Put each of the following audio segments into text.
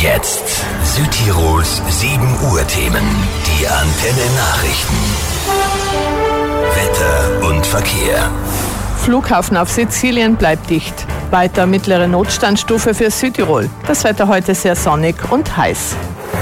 Jetzt Südtirols 7 Uhr Themen. Die Antenne Nachrichten. Wetter und Verkehr. Flughafen auf Sizilien bleibt dicht. Weiter mittlere Notstandsstufe für Südtirol. Das Wetter heute sehr sonnig und heiß.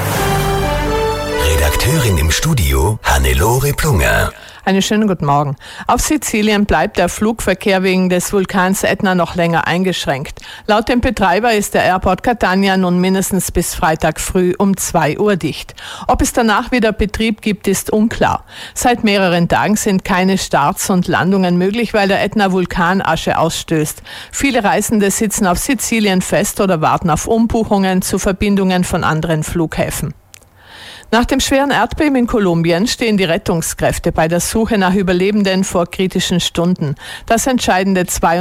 Redakteurin im Studio Hannelore Plunger. Einen schönen guten Morgen. Auf Sizilien bleibt der Flugverkehr wegen des Vulkans Etna noch länger eingeschränkt. Laut dem Betreiber ist der Airport Catania nun mindestens bis Freitag früh um 2 Uhr dicht. Ob es danach wieder Betrieb gibt, ist unklar. Seit mehreren Tagen sind keine Starts und Landungen möglich, weil der Etna-Vulkan Asche ausstößt. Viele Reisende sitzen auf Sizilien fest oder warten auf Umbuchungen zu Verbindungen von anderen Flughäfen. Nach dem schweren Erdbeben in Kolumbien stehen die Rettungskräfte bei der Suche nach Überlebenden vor kritischen Stunden. Das entscheidende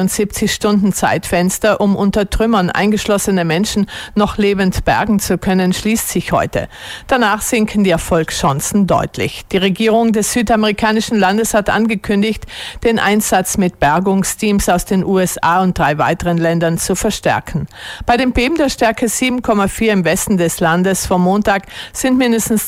72-Stunden-Zeitfenster, um unter Trümmern eingeschlossene Menschen noch lebend bergen zu können, schließt sich heute. Danach sinken die Erfolgschancen deutlich. Die Regierung des südamerikanischen Landes hat angekündigt, den Einsatz mit Bergungsteams aus den USA und 3 weiteren Ländern zu verstärken. Bei dem Beben der Stärke 7,4 im Westen des Landes vom Montag sind mindestens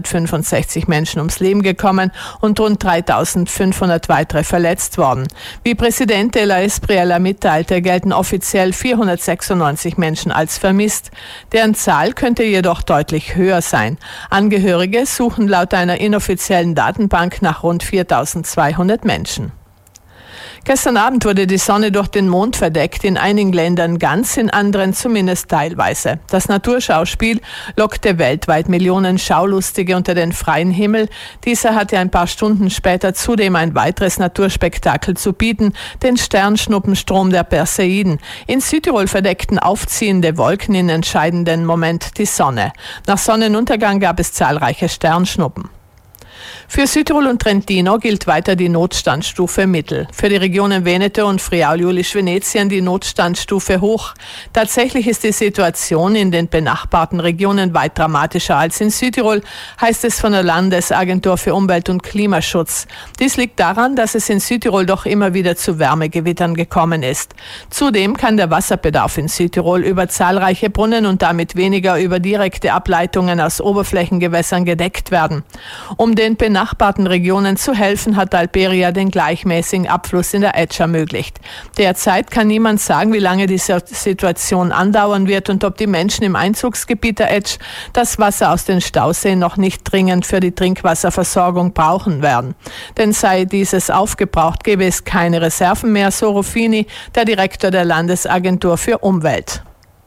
265 Menschen ums Leben gekommen und rund 3.500 weitere verletzt worden. Wie Präsident de la Espriella mitteilte, gelten offiziell 496 Menschen als vermisst. Deren Zahl könnte jedoch deutlich höher sein. Angehörige suchen laut einer inoffiziellen Datenbank nach rund 4.200 Menschen. Gestern Abend wurde die Sonne durch den Mond verdeckt, in einigen Ländern ganz, in anderen zumindest teilweise. Das Naturschauspiel lockte weltweit Millionen Schaulustige unter den freien Himmel. Dieser hatte ein paar Stunden später zudem ein weiteres Naturspektakel zu bieten, den Sternschnuppenstrom der Perseiden. In Südtirol verdeckten aufziehende Wolken in entscheidenden Moment die Sonne. Nach Sonnenuntergang gab es zahlreiche Sternschnuppen. Für Südtirol und Trentino gilt weiter die Notstandsstufe Mittel. Für die Regionen Veneto und Friaul-Julisch-Venetien die Notstandsstufe Hoch. Tatsächlich ist die Situation in den benachbarten Regionen weit dramatischer als in Südtirol, heißt es von der Landesagentur für Umwelt und Klimaschutz. Dies liegt daran, dass es in Südtirol doch immer wieder zu Wärmegewittern gekommen ist. Zudem kann der Wasserbedarf in Südtirol über zahlreiche Brunnen und damit weniger über direkte Ableitungen aus Oberflächengewässern gedeckt werden. Um den benachbarten Regionen zu helfen, hat Alperia den gleichmäßigen Abfluss in der Etsch ermöglicht. Derzeit kann niemand sagen, wie lange diese Situation andauern wird und ob die Menschen im Einzugsgebiet der Etsch das Wasser aus den Stauseen noch nicht dringend für die Trinkwasserversorgung brauchen werden. Denn sei dieses aufgebraucht, gäbe es keine Reserven mehr, so Ruffini, der Direktor der Landesagentur für Umwelt.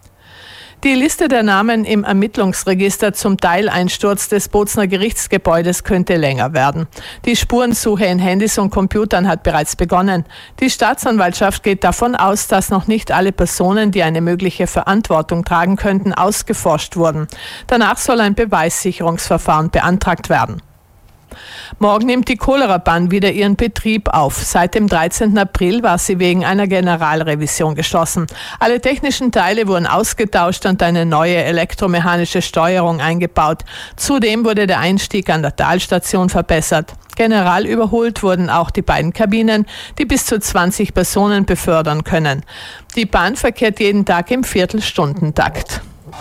Die Liste der Namen im Ermittlungsregister zum Teileinsturz des Bozner Gerichtsgebäudes könnte länger werden. Die Spurensuche in Handys und Computern hat bereits begonnen. Die Staatsanwaltschaft geht davon aus, dass noch nicht alle Personen, die eine mögliche Verantwortung tragen könnten, ausgeforscht wurden. Danach soll ein Beweissicherungsverfahren beantragt werden. Morgen nimmt die Cholera-Bahn wieder ihren Betrieb auf. Seit dem 13. April war sie wegen einer Generalrevision geschlossen. Alle technischen Teile wurden ausgetauscht und eine neue elektromechanische Steuerung eingebaut. Zudem wurde der Einstieg an der Talstation verbessert. General überholt wurden auch die beiden Kabinen, die bis zu 20 Personen befördern können. Die Bahn verkehrt jeden Tag im Viertelstundentakt.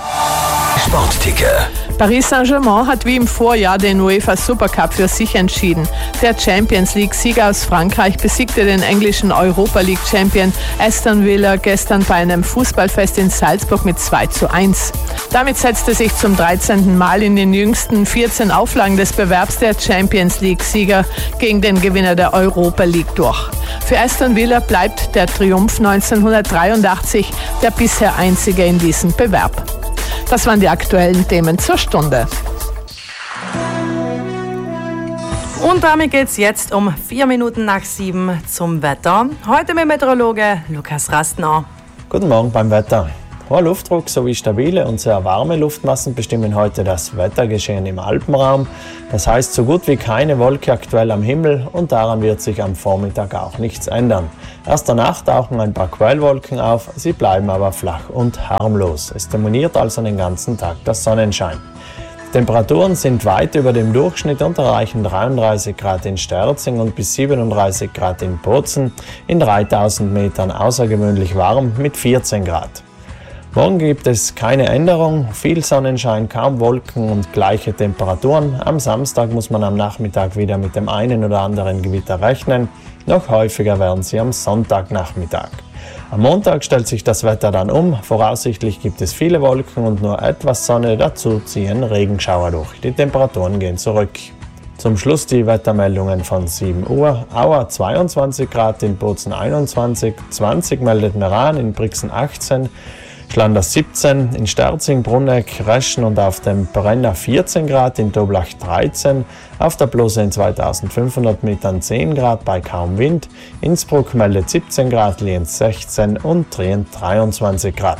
Sportticker. Paris Saint-Germain hat wie im Vorjahr den UEFA Supercup für sich entschieden. Der Champions League-Sieger aus Frankreich besiegte den englischen Europa League-Champion Aston Villa gestern bei einem Fußballfest in Salzburg mit 2:1. Damit setzte sich zum 13. Mal in den jüngsten 14 Auflagen des Bewerbs der Champions League-Sieger gegen den Gewinner der Europa League durch. Für Aston Villa bleibt der Triumph 1983 der bisher einzige in diesem Bewerb. Das waren die aktuellen Themen zur Stunde. Und damit geht's jetzt um 4 Minuten nach 7 zum Wetter. Heute mit Meteorologe Lukas Rastner. Guten Morgen beim Wetter. Hoher Luftdruck sowie stabile und sehr warme Luftmassen bestimmen heute das Wettergeschehen im Alpenraum. Das heißt so gut wie keine Wolke aktuell am Himmel und daran wird sich am Vormittag auch nichts ändern. Erst danach tauchen ein paar Quellwolken auf, sie bleiben aber flach und harmlos. Es dominiert also den ganzen Tag der Sonnenschein. Die Temperaturen sind weit über dem Durchschnitt und erreichen 33 Grad in Sterzing und bis 37 Grad in Bozen, in 3000 Metern außergewöhnlich warm mit 14 Grad. Morgen gibt es keine Änderung, viel Sonnenschein, kaum Wolken und gleiche Temperaturen. Am Samstag muss man am Nachmittag wieder mit dem einen oder anderen Gewitter rechnen. Noch häufiger werden sie am Sonntagnachmittag. Am Montag stellt sich das Wetter dann um. Voraussichtlich gibt es viele Wolken und nur etwas Sonne, dazu ziehen Regenschauer durch. Die Temperaturen gehen zurück. Zum Schluss die Wettermeldungen von 7 Uhr. Auer 22 Grad, in Bozen 21, 20 meldet Meran, in Brixen 18, Schlanders 17, in Sterzing, Brunegg, Reschen und auf dem Brenner 14 Grad, in Toblach 13, auf der Blose in 2500 Metern 10 Grad bei kaum Wind, Innsbruck meldet 17 Grad, Lienz 16 und Trient 23 Grad.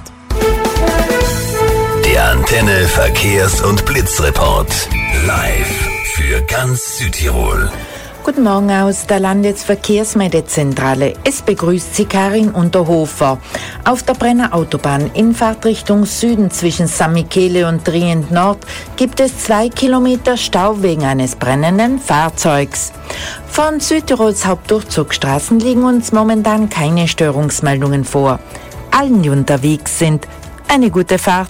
Der Antenne Verkehrs- und Blitzreport. Live für ganz Südtirol. Guten Morgen aus der Landesverkehrsmeldezentrale. Es begrüßt Sie Karin Unterhofer. Auf der Brenner Autobahn in Fahrtrichtung Süden zwischen St. Michele und Trient Nord gibt es 2 Kilometer Stau wegen eines brennenden Fahrzeugs. Von Südtirols Hauptdurchzugsstraßen liegen uns momentan keine Störungsmeldungen vor. Allen, die unterwegs sind, eine gute Fahrt.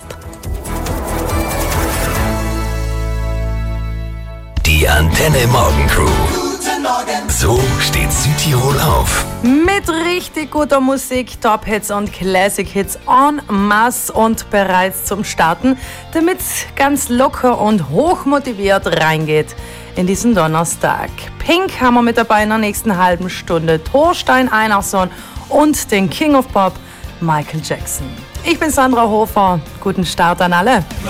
Die Antenne Morgencrew. So steht Südtirol auf. Mit richtig guter Musik, Top-Hits und Classic-Hits en masse und bereits zum Starten, damit's ganz locker und hochmotiviert reingeht in diesen Donnerstag. Pink haben wir mit dabei in der nächsten halben Stunde, Thorstein Einarsson und den King of Pop, Michael Jackson. Ich bin Sandra Hofer, guten Start an alle.